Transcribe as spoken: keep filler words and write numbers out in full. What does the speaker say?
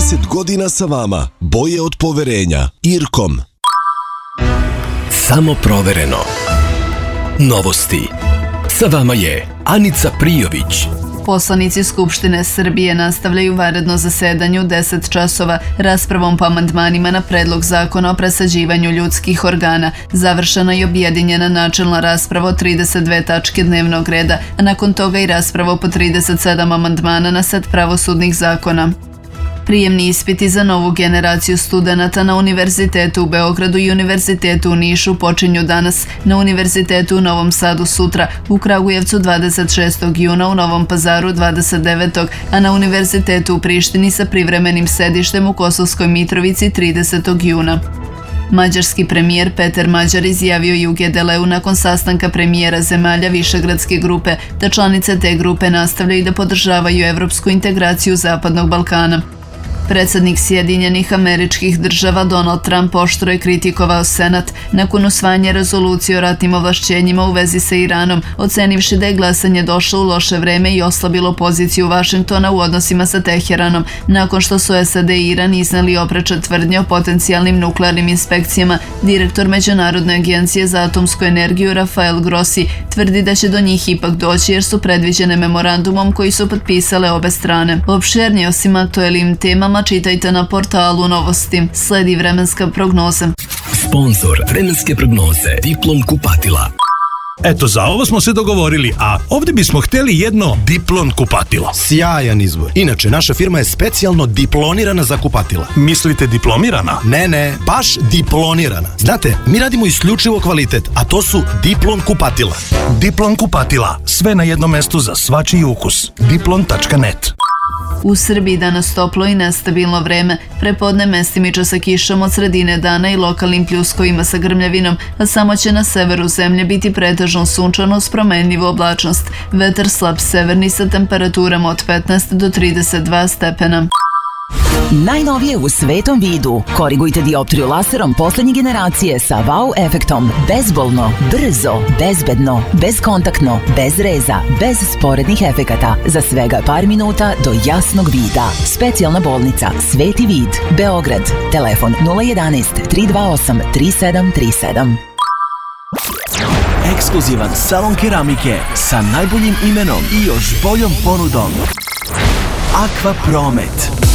trideset godina sa vama. Boje od poverenja. Irkom. Samo provereno. Novosti. Sa vama je Anica Prijović. Poslanici Skupštine Srbije nastavljaju vanredno zasedanje u deset časova raspravom po amandmanima na predlog zakona o presađivanju ljudskih organa. Završena i objedinjena načelna rasprava o trideset dve tačke dnevnog reda, a nakon toga i rasprava po trideset sedam amandmana na set pravosudnih zakona. Prijemni ispiti za novu generaciju studenata na Univerzitetu u Beogradu i Univerzitetu u Nišu počinju danas, na Univerzitetu u Novom Sadu sutra, u Kragujevcu dvadeset šestog juna, u Novom Pazaru dvadeset devetog a na Univerzitetu u Prištini sa privremenim sedištem u Kosovskoj Mitrovici tridesetog juna. Mađarski premijer Peter Mađar izjavio je u Gedeleu nakon sastanka premijera zemalja Višegradske grupe da članice te grupe nastavljaju da podržavaju evropsku integraciju Zapadnog Balkana. Predsjednik Sjedinjenih Američkih Država Donald Trump oštro je kritikovao Senat nakon usvajanja rezolucije o ratnim ovlašćenjima u vezi sa Iranom, ocenivši da je glasanje došlo u loše vreme i oslabilo poziciju Vašingtona u odnosima sa Teheranom, nakon što su S A D i Iran izneli oprečne tvrdnje o potencijalnim nuklearnim inspekcijama. Direktor Međunarodne agencije za atomsku energiju Rafael Grossi tvrdi da će do njih ipak doći jer su predviđene memorandumom koji su potpisale obe strane. Opširnije osim aktuelnim temama čitajte na portalu Novosti. Sledi vremenska prognoza. Sponzor vremenske prognoze Diplon kupatila. Eto, za ovo smo se dogovorili, a ovdje bismo htjeli jedno Diplon kupatilo. Sjajan izbor. Inače, naša firma je specijalno diplonirana za kupatila. Mislite diplomirana? Ne, ne, baš diplonirana. Znate, mi radimo isključivo kvalitet, a to su Diplon kupatila. Diplon kupatila. Sve na jednom mestu za svačiji ukus. diplon tačka net. U Srbiji danas toplo i nestabilno vreme, prepodne mestimično sa kišom od sredine dana i lokalnim pljuskovima sa grmljavinom, a samo će na severu zemlje biti pretežno sunčano uz promenljivu oblačnost. Vetar slab severni sa temperaturama od petnaest do trideset dva stepena. Najnovije u svetom vidu. Korigujte dioptriju laserom poslednje generacije sa wow efektom. Bezbolno, brzo, bezbedno, bezkontaktno, bez reza, bez sporednih efekata. Za svega par minuta do jasnog vida. Specijalna bolnica Sveti vid, Beograd. Telefon nula jedanaest tri dva osam tri sedam tri sedam. Ekskluzivan salon keramike sa najboljim imenom i još boljom ponudom. Aqua Promet.